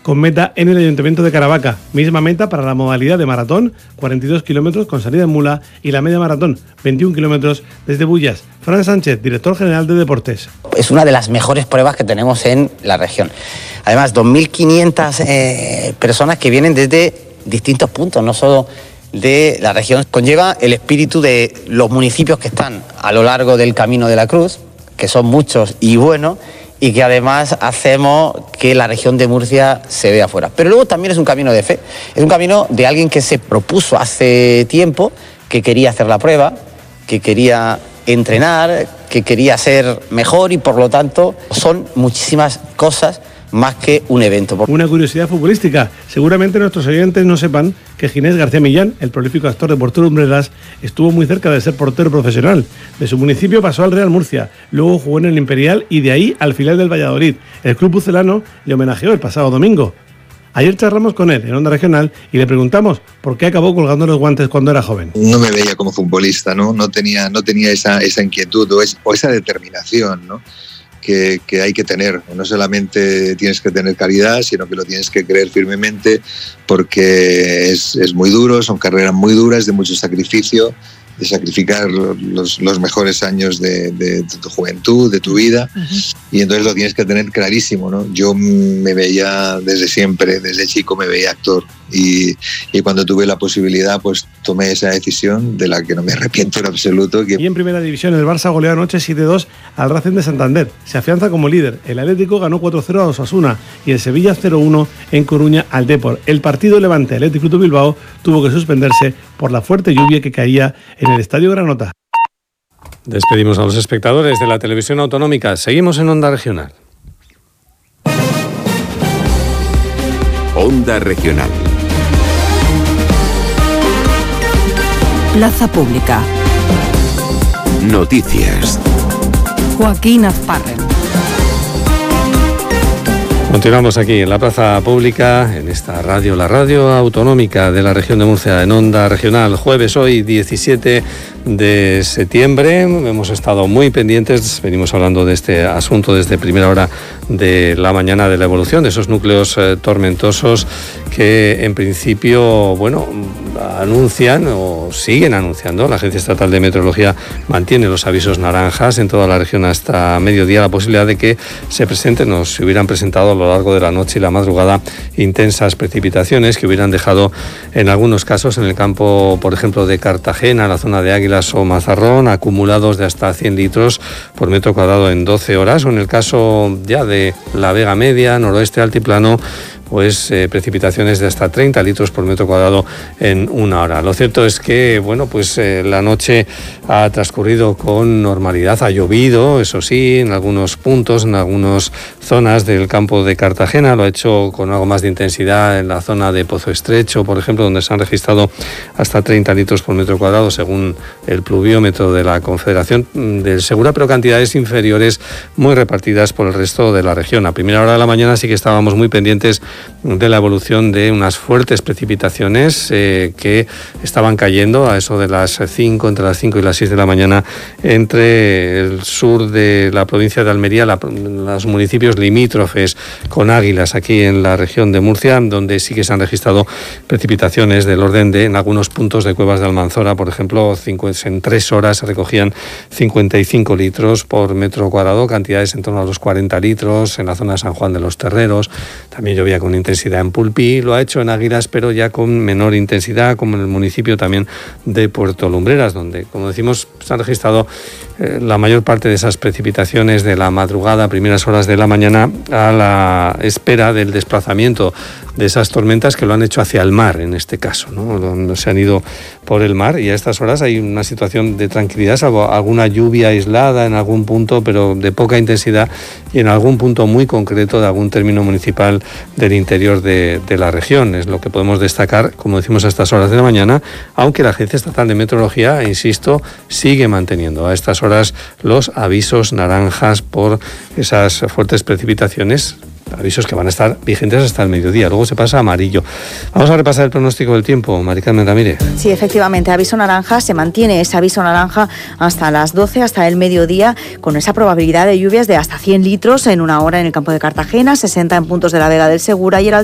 con meta en el Ayuntamiento de Caravaca. Misma meta para la modalidad de maratón, 42 kilómetros con salida en Mula, y la media maratón, 21 kilómetros desde Bullas. Fran Sánchez, director general de Deportes. Es una de las mejores pruebas que tenemos en la región. Además, 2.500 personas que vienen desde distintos puntos, no solo de la región. Conlleva el espíritu de los municipios que están a lo largo del Camino de la Cruz, que son muchos y buenos, y que además hacemos que la región de Murcia se vea afuera. Pero luego también es un camino de fe, es un camino de alguien que se propuso hace tiempo, que quería hacer la prueba, que quería entrenar, que quería ser mejor, y por lo tanto son muchísimas cosas más que un evento. Una curiosidad futbolística. Seguramente nuestros oyentes no sepan que Ginés García Millán, el prolífico actor de Portero Lumbreras, estuvo muy cerca de ser portero profesional. De su municipio pasó al Real Murcia, luego jugó en el Imperial y de ahí al filial del Valladolid. El club pucelano le homenajeó el pasado domingo. Ayer charlamos con él en Onda Regional y le preguntamos por qué acabó colgando los guantes cuando era joven. No me veía como futbolista, no tenía esa inquietud o esa determinación, ¿no? Que hay que tener. No solamente tienes que tener calidad, sino que lo tienes que creer firmemente, porque es muy duro, son carreras muy duras, de mucho sacrificio, de sacrificar los mejores años de tu juventud, de tu vida, y entonces lo tienes que tener clarísimo, ¿no? Yo me veía desde siempre, desde chico me veía actor, y cuando tuve la posibilidad pues tomé esa decisión de la que no me arrepiento en absoluto. Y en primera división el Barça goleó anoche 7-2 al Racing de Santander, se afianza como líder. El Atlético ganó 4-0 a Osasuna y el Sevilla 0-1 en Coruña al Depor. El partido Levante Athletic Club Bilbao tuvo que suspenderse por la fuerte lluvia que caía en el Estadio Granota. Despedimos a los espectadores de la televisión autonómica. Seguimos en Onda Regional. Onda Regional. Plaza Pública. Noticias. Joaquín Azparren. Continuamos aquí en la Plaza Pública, en esta radio, la radio autonómica de la región de Murcia, en Onda Regional. Jueves hoy, 17 de septiembre. Hemos estado muy pendientes, venimos hablando de este asunto desde primera hora de la mañana, de la evolución de esos núcleos tormentosos que en principio, anuncian o siguen anunciando. La Agencia Estatal de Meteorología mantiene los avisos naranjas en toda la región hasta mediodía, la posibilidad de que se presenten o se hubieran presentado a lo largo de la noche y la madrugada intensas precipitaciones que hubieran dejado en algunos casos en el campo, por ejemplo, de Cartagena, la zona de Águilas o Mazarrón, acumulados de hasta 100 litros por metro cuadrado en 12 horas, o en el caso ya de la Vega Media, noroeste altiplano, pues precipitaciones de hasta 30 litros por metro cuadrado en una hora. Lo cierto es que, la noche ha transcurrido con normalidad, ha llovido, eso sí, en algunos puntos, en algunas zonas del campo de Cartagena, lo ha hecho con algo más de intensidad en la zona de Pozo Estrecho, por ejemplo, donde se han registrado hasta 30 litros por metro cuadrado, según el pluviómetro de la Confederación del Segura, pero cantidades inferiores muy repartidas por el resto de la región. A primera hora de la mañana sí que estábamos muy pendientes de la evolución de unas fuertes precipitaciones que estaban cayendo a eso de las 5, entre las 5 y las 6 de la mañana, entre el sur de la provincia de Almería, los municipios limítrofes con Águilas, aquí en la región de Murcia, donde sí que se han registrado precipitaciones del orden de, en algunos puntos de Cuevas de Almanzora, por ejemplo, en 3 horas se recogían 55 litros por metro cuadrado, cantidades en torno a los 40 litros en la zona de San Juan de los Terreros. También llovía con intensidad en Pulpí, lo ha hecho en Águilas, pero ya con menor intensidad, como en el municipio también de Puerto Lumbreras, donde, como decimos, se han registrado la mayor parte de esas precipitaciones de la madrugada, primeras horas de la mañana, a la espera del desplazamiento de esas tormentas que lo han hecho hacia el mar, en este caso, ¿no? Se han ido por el mar y a estas horas hay una situación de tranquilidad, salvo alguna lluvia aislada en algún punto, pero de poca intensidad, y en algún punto muy concreto de algún término municipal del interior de la región. Es lo que podemos destacar, como decimos, a estas horas de la mañana, aunque la Agencia Estatal de Meteorología, insisto, sigue manteniendo a estas horas los avisos naranjas por esas fuertes precipitaciones, avisos que van a estar vigentes hasta el mediodía, luego se pasa a amarillo. Vamos a repasar el pronóstico del tiempo, Mari Carmen Ramírez. Sí, efectivamente, aviso naranja, se mantiene ese aviso naranja hasta las 12, hasta el mediodía, con esa probabilidad de lluvias de hasta 100 litros en una hora en el campo de Cartagena, 60 en puntos de la Vega del Segura y el